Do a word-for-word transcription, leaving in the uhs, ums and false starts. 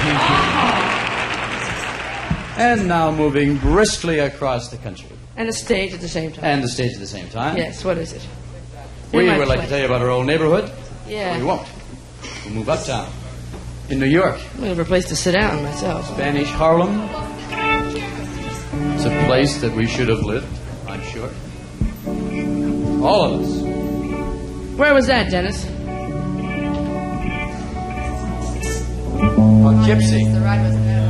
And now moving briskly across the country. And a stage at the same time. And the stage at the same time. Yes, what is it? We In would my like to play. tell you about our old neighborhood. Yeah. We won't. We'll move uptown. In New York. I'm looking for a place to sit down myself. Spanish Harlem. It's a place that we should have lived, I'm sure. All of us. Where was that, Dennis? Poughkeepsie. The ride was